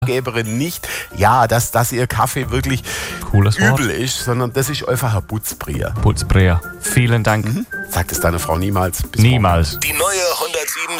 Geberin nicht, ja, dass ihr Kaffee wirklich Cooles Wort. übel ist, sondern das ist einfach ein Putzbrier. Putzbreher. Vielen Dank. Sagt es deine Frau niemals? Niemals. Die neue 107.7